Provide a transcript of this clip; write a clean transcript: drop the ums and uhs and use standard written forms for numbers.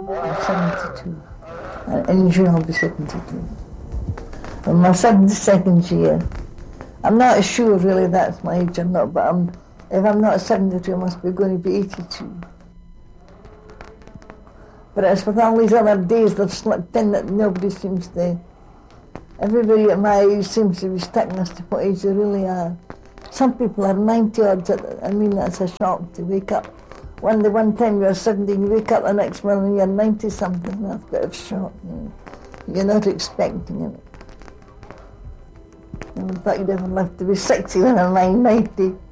I'm 72. And usually I'll be 72. In my 72nd year. I'm not sure really that's my age or not, but if I'm not 72, I must be going to be 82. But it's with all these other days that have slipped in that nobody seems to, everybody at my age seems to be sticking as to what age they really are. Some people are 90 odds, I mean that's a shock to wake up. One time you're 17, you wake up the next morning you're 90 something, that's a bit of shock. You're not expecting it. I thought you'd ever live to be 60 when I'm 90.